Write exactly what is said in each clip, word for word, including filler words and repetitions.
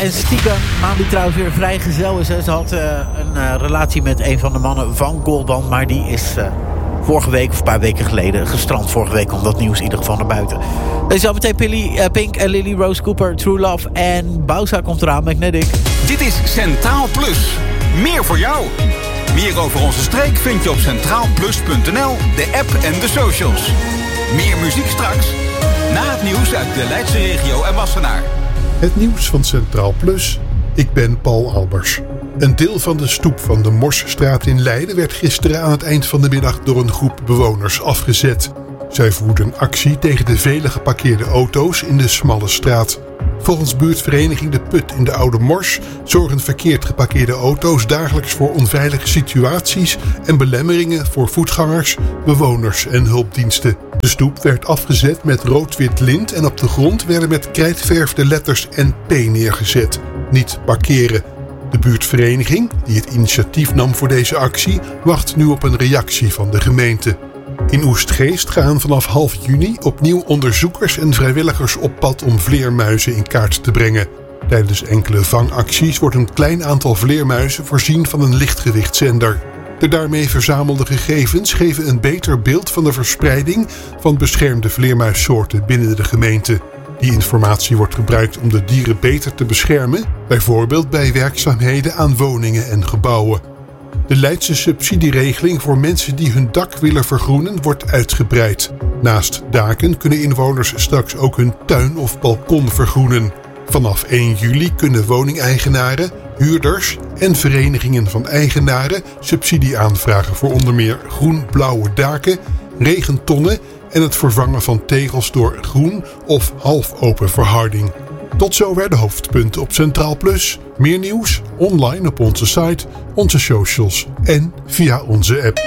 En stiekem, Maan die trouwens weer vrijgezel is. Hè. Ze had uh, een uh, relatie met een van de mannen van Goldband. Maar die is uh, vorige week of een paar weken geleden gestrand. Vorige week kwam dat nieuws in ieder geval naar buiten. Deze al meteen Pilly, uh, Pink en Lily Rose Cooper, True Love. En Bausa komt eraan, Magnetic. Dit is Centraal Plus. Meer voor jou. Meer over onze streek vind je op centraal plus punt n l, de app en de socials. Meer muziek straks. Na het nieuws uit de Leidse regio en Wassenaar. Het nieuws van Centraal Plus. Ik ben Paul Albers. Een deel van de stoep van de Morsstraat in Leiden werd gisteren aan het eind van de middag door een groep bewoners afgezet. Zij voerden actie tegen de vele geparkeerde auto's in de smalle straat. Volgens buurtvereniging De Put in de Oude Mors zorgen verkeerd geparkeerde auto's dagelijks voor onveilige situaties en belemmeringen voor voetgangers, bewoners en hulpdiensten. De stoep werd afgezet met rood-wit lint en op de grond werden met krijtverf de letters N P neergezet. Niet parkeren. De buurtvereniging, die het initiatief nam voor deze actie, wacht nu op een reactie van de gemeente. In Oestgeest gaan vanaf half juni opnieuw onderzoekers en vrijwilligers op pad om vleermuizen in kaart te brengen. Tijdens enkele vangacties wordt een klein aantal vleermuizen voorzien van een lichtgewichtzender. De daarmee verzamelde gegevens geven een beter beeld van de verspreiding van beschermde vleermuissoorten binnen de gemeente. Die informatie wordt gebruikt om de dieren beter te beschermen, bijvoorbeeld bij werkzaamheden aan woningen en gebouwen. De Leidse subsidieregeling voor mensen die hun dak willen vergroenen wordt uitgebreid. Naast daken kunnen inwoners straks ook hun tuin of balkon vergroenen. Vanaf één juli kunnen woningeigenaren, huurders en verenigingen van eigenaren subsidie aanvragen voor onder meer groen-blauwe daken, regentonnen en het vervangen van tegels door groen of halfopen verharding. Tot zover de hoofdpunten op Centraal Plus. Meer nieuws online op onze site, onze socials en via onze app.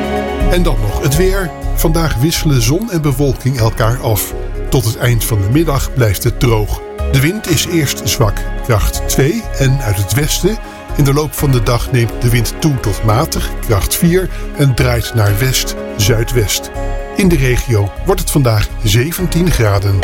En dan nog het weer. Vandaag wisselen zon en bewolking elkaar af. Tot het eind van de middag blijft het droog. De wind is eerst zwak, kracht twee en uit het westen. In de loop van de dag neemt de wind toe tot matig, kracht vier en draait naar west, zuidwest. In de regio wordt het vandaag zeventien graden.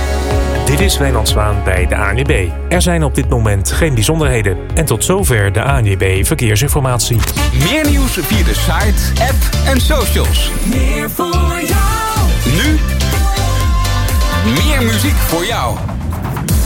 Dit is Wijnand Zwaan bij de A N W B. Er zijn op dit moment geen bijzonderheden. En tot zover de A N W B Verkeersinformatie. Meer nieuws via de site, app en socials. Meer voor jou. Nu. Meer muziek voor jou.